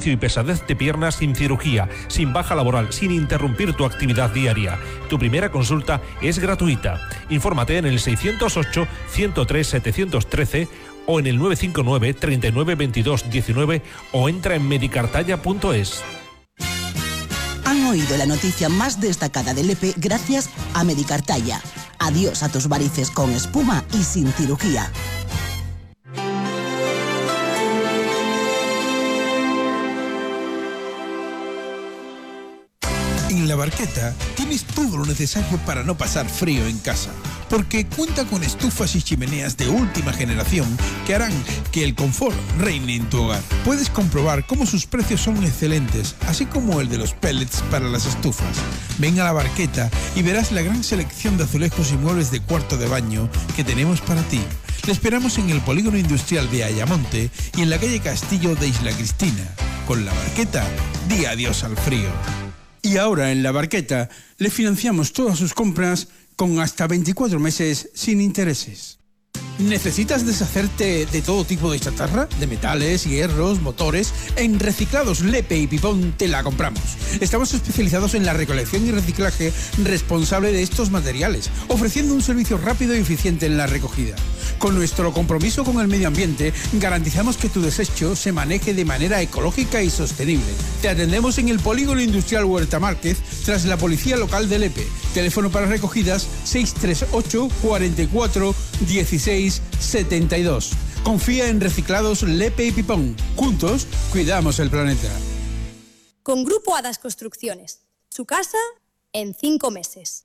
cansancio y pesadez de piernas sin cirugía, sin baja laboral, sin interrumpir tu actividad diaria. Tu primera consulta es gratuita. Infórmate en el 608-103-713 o en el 959 39 22 19 o entra en medicartaya.es. Han oído la noticia más destacada del EP gracias a Medicartaya. Adiós a tus varices con espuma y sin cirugía. En La Barqueta tienes todo lo necesario para no pasar frío en casa, porque cuenta con estufas y chimeneas de última generación que harán que el confort reine en tu hogar. Puedes comprobar cómo sus precios son excelentes, así como el de los pellets para las estufas. Ven a La Barqueta y verás la gran selección de azulejos y muebles de cuarto de baño que tenemos para ti. Le esperamos en el polígono industrial de Ayamonte y en la calle Castillo de Isla Cristina. Con La Barqueta, di adiós al frío. Y ahora en La Barqueta le financiamos todas sus compras con hasta 24 meses sin intereses. ¿Necesitas deshacerte de todo tipo de chatarra? De metales, hierros, motores. En Reciclados Lepe y Pipón te la compramos. Estamos especializados en la recolección y reciclaje responsable de estos materiales, ofreciendo un servicio rápido y eficiente en la recogida. Con nuestro compromiso con el medio ambiente, garantizamos que tu desecho se maneje de manera ecológica y sostenible. Te atendemos en el Polígono Industrial Huerta Márquez, tras la Policía Local de Lepe. Teléfono para recogidas 638 44 16 72. Confía en Reciclados Lepe y Pipón. Juntos, cuidamos el planeta. Con Grupo Hadas Construcciones. Su casa en 5 meses.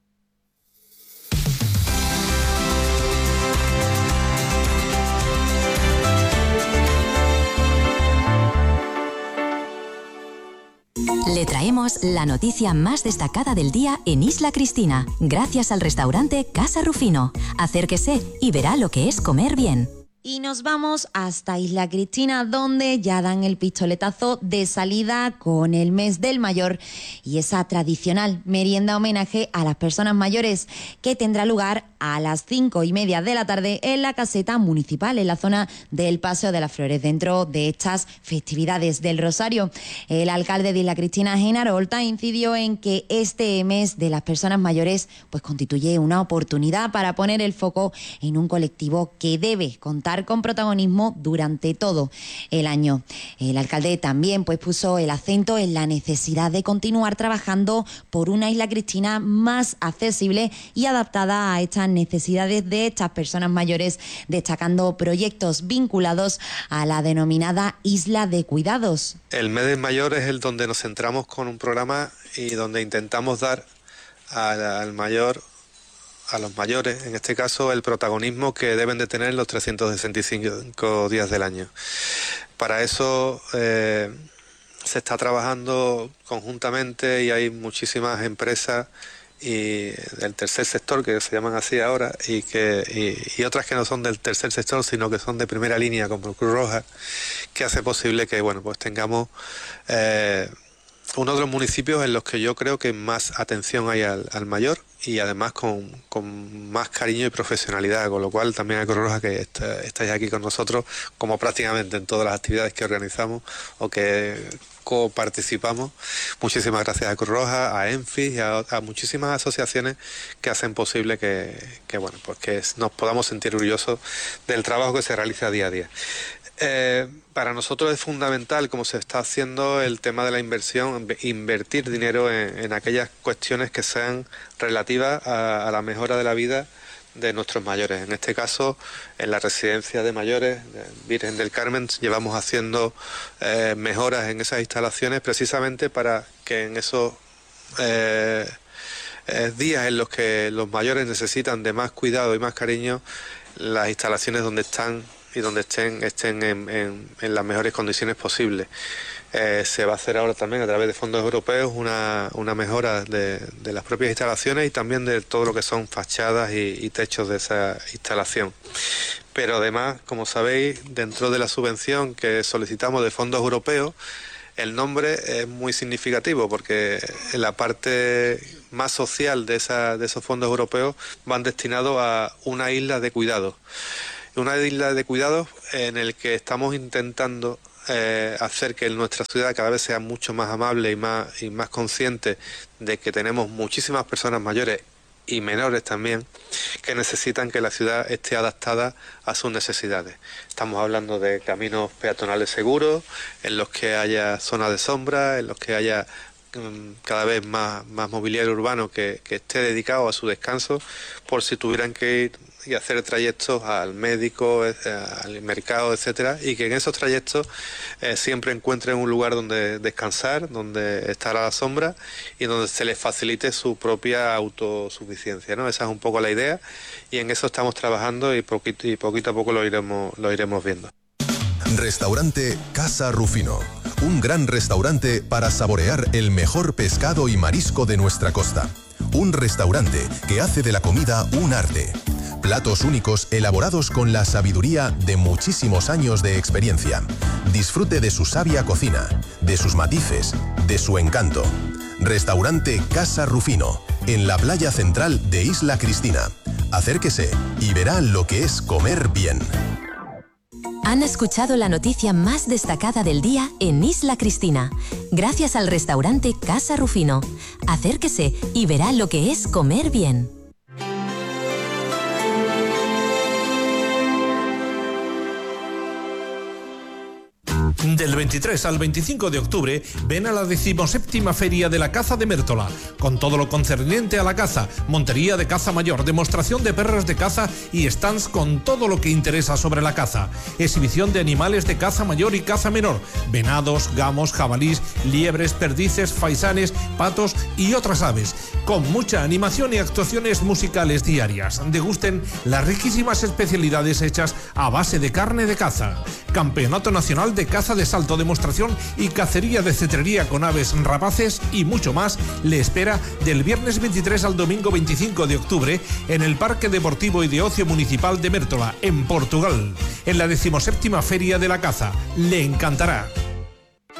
Le traemos la noticia más destacada del día en Isla Cristina, gracias al restaurante Casa Rufino. Acérquese y verá lo que es comer bien. Y nos vamos hasta Isla Cristina, donde ya dan el pistoletazo de salida con el mes del mayor y esa tradicional merienda homenaje a las personas mayores que tendrá lugar a las 5:30 de la tarde en la caseta municipal, en la zona del Paseo de las Flores, dentro de estas festividades del Rosario. El alcalde de Isla Cristina, Genaro Olta, incidió en que este mes de las personas mayores pues constituye una oportunidad para poner el foco en un colectivo que debe contar con protagonismo durante todo el año. El alcalde también pues puso el acento en la necesidad de continuar trabajando por una Isla Cristina más accesible y adaptada a estas necesidades de estas personas mayores, destacando proyectos vinculados a la denominada Isla de Cuidados. El mes del mayor es el donde nos centramos con un programa y donde intentamos dar al mayor, a los mayores, en este caso, el protagonismo que deben de tener los 365 días del año. Para eso se está trabajando conjuntamente y hay muchísimas empresas y del tercer sector, que se llaman así ahora, y otras que no son del tercer sector, sino que son de primera línea, como Cruz Roja, que hace posible que pues tengamos uno de los municipios en los que yo creo que más atención hay al mayor y además con más cariño y profesionalidad, con lo cual también a Cruz Roja, que estáis aquí con nosotros, como prácticamente en todas las actividades que organizamos o que coparticipamos. Muchísimas gracias a Cruz Roja, a ENFIS y a muchísimas asociaciones que hacen posible que nos podamos sentir orgullosos del trabajo que se realiza día a día. Para nosotros es fundamental, como se está haciendo, el tema de la inversión, invertir dinero en aquellas cuestiones que sean relativas a la mejora de la vida de nuestros mayores. En este caso, en la residencia de mayores de Virgen del Carmen, llevamos haciendo mejoras en esas instalaciones precisamente para que en esos días en los que los mayores necesitan de más cuidado y más cariño, las instalaciones donde están y donde estén en las mejores condiciones posibles. Se va a hacer ahora también a través de fondos europeos una mejora de las propias instalaciones y también de todo lo que son fachadas y techos de esa instalación. Pero además, como sabéis, dentro de la subvención que solicitamos de fondos europeos, el nombre es muy significativo porque en la parte más social de esos fondos europeos van destinados a una isla de cuidados. Una isla de cuidados en el que estamos intentando hacer que nuestra ciudad cada vez sea mucho más amable y más consciente de que tenemos muchísimas personas mayores y menores también que necesitan que la ciudad esté adaptada a sus necesidades. Estamos hablando de caminos peatonales seguros, en los que haya zonas de sombra, en los que haya cada vez más mobiliario urbano que esté dedicado a su descanso, por si tuvieran que ir y hacer trayectos al médico, al mercado, etcétera, y que en esos trayectos siempre encuentren un lugar donde descansar, donde estar a la sombra y donde se les facilite su propia autosuficiencia, ¿no? Esa es un poco la idea, y en eso estamos trabajando y poquito a poco lo iremos viendo. Restaurante Casa Rufino. Un gran restaurante para saborear el mejor pescado y marisco de nuestra costa. Un restaurante que hace de la comida un arte. Platos únicos elaborados con la sabiduría de muchísimos años de experiencia. Disfrute de su sabia cocina, de sus matices, de su encanto. Restaurante Casa Rufino, en la playa central de Isla Cristina. Acérquese y verá lo que es comer bien. Han escuchado la noticia más destacada del día en Isla Cristina, gracias al restaurante Casa Rufino. Acérquese y verá lo que es comer bien. Del 23 al 25 de octubre ven a la 17ª Feria de la Caza de Mértola, con todo lo concerniente a la caza, montería de caza mayor, demostración de perros de caza y stands con todo lo que interesa sobre la caza, exhibición de animales de caza mayor y caza menor, venados, gamos, jabalís, liebres, perdices, faisanes, patos y otras aves, con mucha animación y actuaciones musicales diarias. Degusten las riquísimas especialidades hechas a base de carne de caza. Campeonato Nacional de Caza de Salto, demostración y cacería de cetrería con aves rapaces y mucho más le espera del viernes 23 al domingo 25 de octubre en el Parque Deportivo y de Ocio Municipal de Mértola, en Portugal, en la 17ª Feria de la Caza. Le encantará.